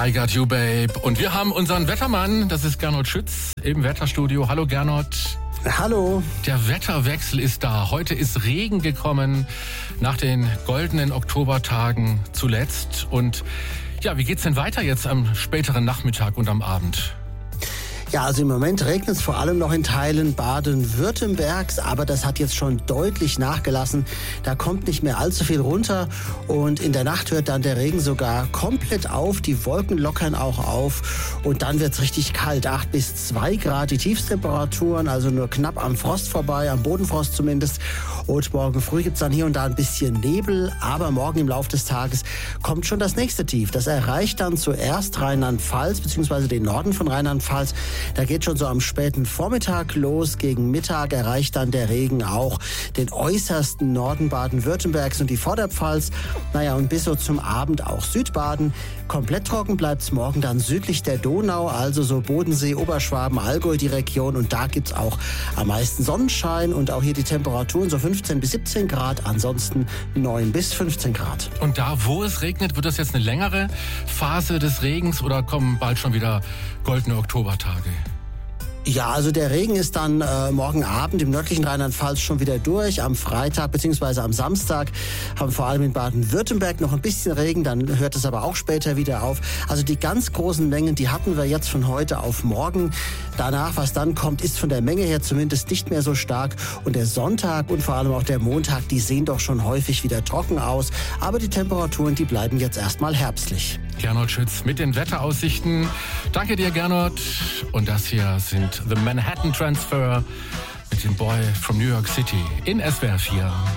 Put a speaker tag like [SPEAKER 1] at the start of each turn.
[SPEAKER 1] I Got You, Babe. Und wir haben unseren Wettermann, das ist Gernot Schütz im Wetterstudio. Hallo Gernot.
[SPEAKER 2] Hallo.
[SPEAKER 1] Der Wetterwechsel ist da. Heute ist Regen gekommen nach den goldenen Oktobertagen zuletzt. Und ja, wie geht's denn weiter jetzt am späteren Nachmittag und am Abend?
[SPEAKER 2] Ja, also im Moment regnet es vor allem noch in Teilen Baden-Württembergs, aber das hat jetzt schon deutlich nachgelassen. Da kommt nicht mehr allzu viel runter und in der Nacht hört dann der Regen sogar komplett auf. Die Wolken lockern auch auf und dann wird's richtig kalt. 8 bis 2 Grad die Tiefstemperaturen, also nur knapp am Frost vorbei, am Bodenfrost zumindest. Und morgen früh gibt's dann hier und da ein bisschen Nebel, aber morgen im Laufe des Tages kommt schon das nächste Tief. Das erreicht dann zuerst Rheinland-Pfalz bzw. den Norden von Rheinland-Pfalz. Da geht schon so am späten Vormittag los. Gegen Mittag erreicht dann der Regen auch den äußersten Norden Baden-Württembergs und die Vorderpfalz. Naja, und bis so zum Abend auch Südbaden. Komplett trocken bleibt's morgen dann südlich der Donau, also so Bodensee, Oberschwaben, Allgäu die Region. Und da gibt's auch am meisten Sonnenschein und auch hier die Temperaturen so 15 bis 17 Grad, ansonsten 9 bis 15 Grad.
[SPEAKER 1] Und da, wo es regnet, wird das jetzt eine längere Phase des Regens oder kommen bald schon wieder goldene Oktobertage?
[SPEAKER 2] Ja, also der Regen ist dann morgen Abend im nördlichen Rheinland-Pfalz schon wieder durch. Am Freitag bzw. am Samstag haben vor allem in Baden-Württemberg noch ein bisschen Regen, dann hört es aber auch später wieder auf. Also die ganz großen Mengen, die hatten wir jetzt von heute auf morgen. Danach, was dann kommt, ist von der Menge her zumindest nicht mehr so stark. Und der Sonntag und vor allem auch der Montag, die sehen doch schon häufig wieder trocken aus. Aber die Temperaturen, die bleiben jetzt erstmal herbstlich.
[SPEAKER 1] Gernot Schütz mit den Wetteraussichten. Danke dir, Gernot. Und das hier sind The Manhattan Transfer mit dem Boy from New York City in SWR 4.